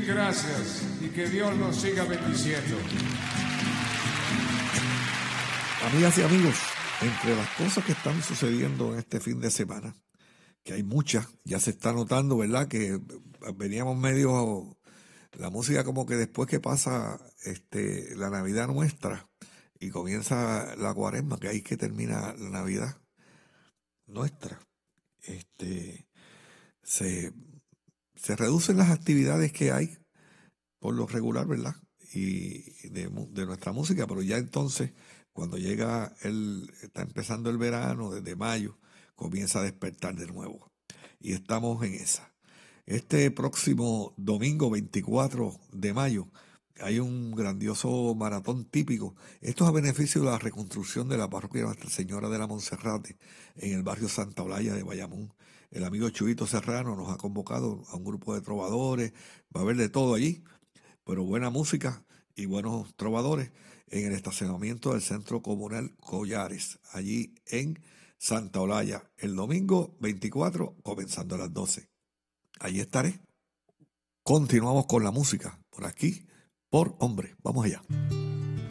Mil gracias y que Dios nos siga bendiciendo. Amigas y amigos, entre las cosas que están sucediendo en este fin de semana, que hay muchas, ya se está notando, ¿verdad? Que veníamos medio, la música como que después que pasa la Navidad nuestra y comienza la Cuaresma, que ahí que termina la Navidad nuestra, se, se reducen las actividades que hay por lo regular, ¿verdad? Y de nuestra música, pero ya entonces, cuando está empezando el verano, desde mayo, comienza a despertar de nuevo. Y estamos en esa. Este próximo domingo 24 de mayo hay un grandioso maratón típico. Esto es a beneficio de la reconstrucción de la parroquia de Nuestra Señora de la Monserrate en el barrio Santa Olaya de Bayamón. El amigo Chuyito Serrano nos ha convocado a un grupo de trovadores, va a haber de todo allí, pero buena música y buenos trovadores en el estacionamiento del Centro Comunal Collares, allí en Santa Olaya, el domingo 24, comenzando a las 12. Allí estaré. Continuamos con la música, por aquí, por Hombre. Vamos allá.